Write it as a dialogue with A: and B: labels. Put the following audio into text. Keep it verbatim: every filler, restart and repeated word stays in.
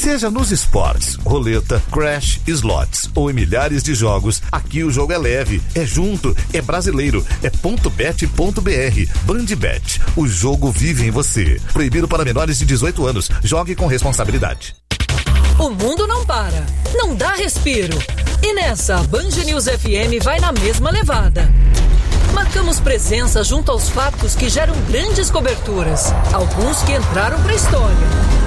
A: Seja nos esportes, roleta, crash, slots ou em milhares de jogos, aqui o jogo é leve, é junto, é brasileiro, é ponto bet ponto br. Bandbet, o jogo vive em você. Proibido para menores de dezoito anos. Jogue com responsabilidade.
B: O mundo não para, não dá respiro. E nessa, a Band News F M vai na mesma levada. Marcamos presença junto aos fatos que geram grandes coberturas, alguns que entraram para a história.